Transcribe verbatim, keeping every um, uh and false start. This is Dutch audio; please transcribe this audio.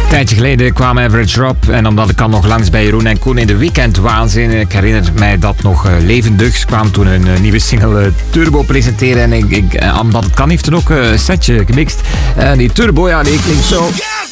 Een tijdje geleden kwam Average Rob en omdat ik kan nog langs bij Jeroen en Koen in de weekendwaanzin. Ik herinner mij dat nog uh, levendig. Ze kwamen toen een uh, nieuwe single uh, Turbo presenteren en ik, ik, uh, omdat het kan heeft er ook uh, een setje gemixt. En uh, die Turbo, ja, die klinkt zo.